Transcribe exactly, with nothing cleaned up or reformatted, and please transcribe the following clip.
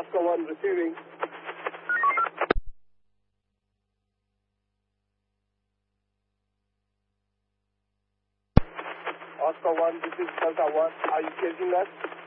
Oscar one receiving. Oscar one, this is Delta one. Are you chasing us?